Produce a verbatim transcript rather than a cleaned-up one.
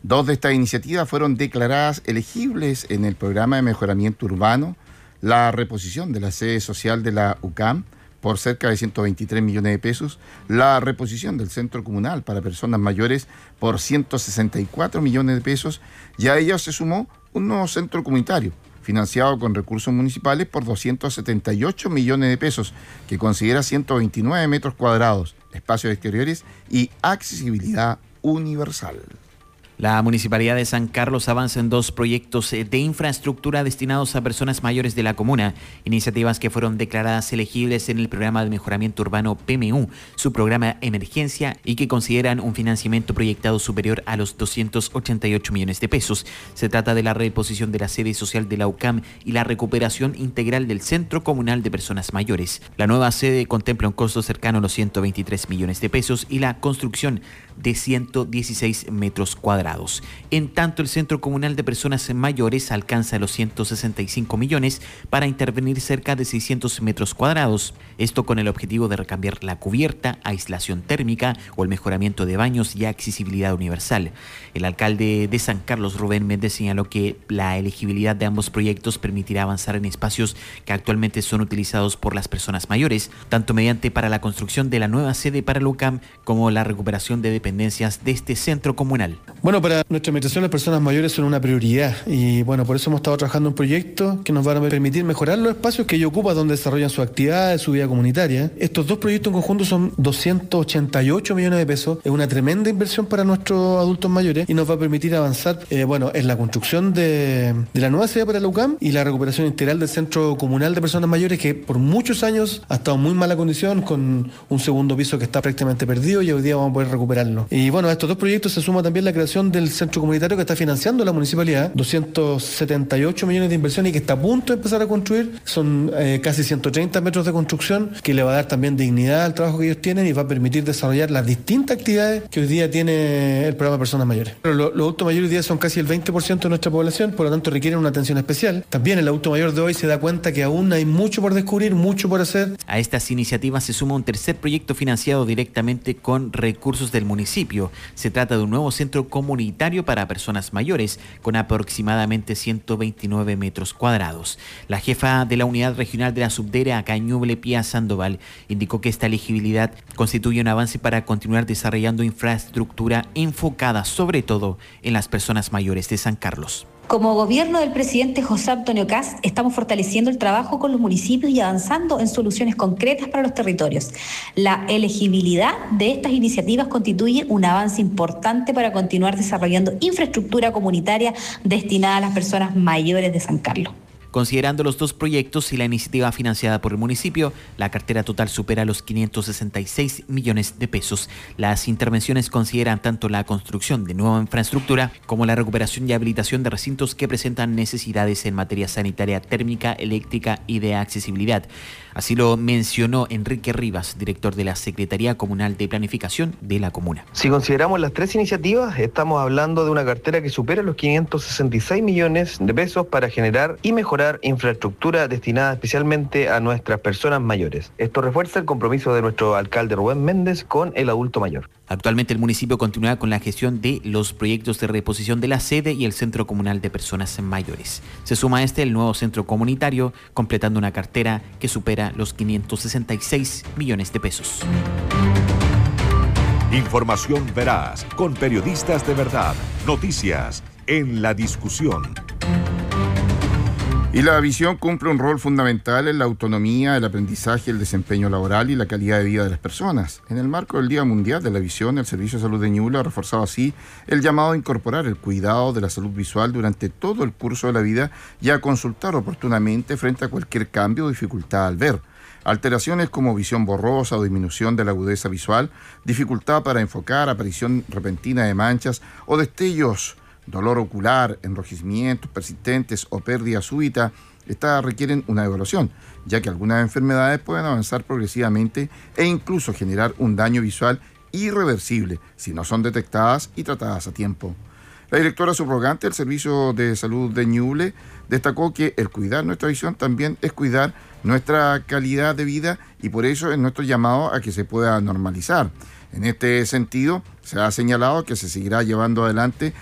Dos de estas iniciativas fueron declaradas elegibles en el programa de mejoramiento urbano: la reposición de la sede social de la U C A M por cerca de ciento veintitrés millones de pesos, la reposición del centro comunal para personas mayores por ciento sesenta y cuatro millones de pesos, y a ello se sumó un nuevo centro comunitario financiado con recursos municipales por doscientos setenta y ocho millones de pesos, que considera ciento veintinueve metros cuadrados, espacios exteriores y accesibilidad universal. La Municipalidad de San Carlos avanza en dos proyectos de infraestructura destinados a personas mayores de la comuna, iniciativas que fueron declaradas elegibles en el programa de mejoramiento urbano P M U, su programa emergencia, y que consideran un financiamiento proyectado superior a los doscientos ochenta y ocho millones de pesos. Se trata de la reposición de la sede social de la U C A M y la recuperación integral del Centro Comunal de Personas Mayores. La nueva sede contempla un costo cercano a los ciento veintitrés millones de pesos y la construcción de ciento dieciséis metros cuadrados. En tanto, el Centro Comunal de Personas Mayores alcanza los ciento sesenta y cinco millones para intervenir cerca de seiscientos metros cuadrados. Esto con el objetivo de recambiar la cubierta, aislación térmica o el mejoramiento de baños y accesibilidad universal. El alcalde de San Carlos, Rubén Méndez, señaló que la elegibilidad de ambos proyectos permitirá avanzar en espacios que actualmente son utilizados por las personas mayores, tanto mediante para la construcción de la nueva sede para el U C A M como la recuperación de dependencias de este centro comunal. Bueno, para nuestra administración las personas mayores son una prioridad y bueno, por eso hemos estado trabajando en un proyecto que nos va a permitir mejorar los espacios que ellos ocupan donde desarrollan sus actividades, su vida comunitaria. Estos dos proyectos en conjunto son doscientos ochenta y ocho millones de pesos, es una tremenda inversión para nuestros adultos mayores y nos va a permitir avanzar eh, bueno, en la construcción de, de la nueva sede para la U C A M y la recuperación integral del Centro Comunal de Personas Mayores, que por muchos años ha estado en muy mala condición, con un segundo piso que está prácticamente perdido, y hoy día vamos a poder recuperarlo. Y bueno, a estos dos proyectos se suma también la creación del centro comunitario que está financiando la municipalidad, doscientos setenta y ocho millones de inversión y que está a punto de empezar a construir. Son eh, casi ciento treinta metros de construcción que le va a dar también dignidad al trabajo que ellos tienen y va a permitir desarrollar las distintas actividades que hoy día tiene el programa de Personas Mayores. Pero lo, los adultos mayores hoy día son casi el veinte por ciento de nuestra población, por lo tanto requieren una atención especial. También el adulto mayor de hoy se da cuenta que aún hay mucho por descubrir, mucho por hacer. A estas iniciativas se suma un tercer proyecto financiado directamente con recursos del municipio. Se trata de un nuevo centro comunitario para personas mayores con aproximadamente ciento veintinueve metros cuadrados. La jefa de la unidad regional de la Subdere, acá en Ñuble, Pía Sandoval, indicó que esta elegibilidad constituye un avance para continuar desarrollando infraestructura enfocada sobre todo en las personas mayores de San Carlos. Como gobierno del presidente José Antonio Kast, estamos fortaleciendo el trabajo con los municipios y avanzando en soluciones concretas para los territorios. La elegibilidad de estas iniciativas constituye un avance importante para continuar desarrollando infraestructura comunitaria destinada a las personas mayores de San Carlos. Considerando los dos proyectos y la iniciativa financiada por el municipio, la cartera total supera los quinientos sesenta y seis millones de pesos. Las intervenciones consideran tanto la construcción de nueva infraestructura como la recuperación y habilitación de recintos que presentan necesidades en materia sanitaria, térmica, eléctrica y de accesibilidad. Así lo mencionó Enrique Rivas, director de la Secretaría Comunal de Planificación de la comuna. Si consideramos las tres iniciativas, estamos hablando de una cartera que supera los quinientos sesenta y seis millones de pesos para generar y mejorar infraestructura destinada especialmente a nuestras personas mayores. Esto refuerza el compromiso de nuestro alcalde Rubén Méndez con el adulto mayor. Actualmente el municipio continúa con la gestión de los proyectos de reposición de la sede y el Centro Comunal de Personas Mayores. Se suma a este el nuevo centro comunitario, completando una cartera que supera los quinientos sesenta y seis millones de pesos. Información veraz, con periodistas de verdad. Noticias en la discusión. Y la visión cumple un rol fundamental en la autonomía, el aprendizaje, el desempeño laboral y la calidad de vida de las personas. En el marco del Día Mundial de la Visión, el Servicio de Salud de Ñuble ha reforzado así el llamado a incorporar el cuidado de la salud visual durante todo el curso de la vida y a consultar oportunamente frente a cualquier cambio o dificultad al ver. Alteraciones como visión borrosa o disminución de la agudeza visual, dificultad para enfocar, aparición repentina de manchas o destellos, dolor ocular, enrojecimientos persistentes o pérdida súbita, estas requieren una evaluación, ya que algunas enfermedades pueden avanzar progresivamente e incluso generar un daño visual irreversible si no son detectadas y tratadas a tiempo. La directora subrogante del Servicio de Salud de Ñuble destacó que el cuidar nuestra visión también es cuidar nuestra calidad de vida y por eso es nuestro llamado a que se pueda normalizar. En este sentido, se ha señalado que se seguirá llevando adelante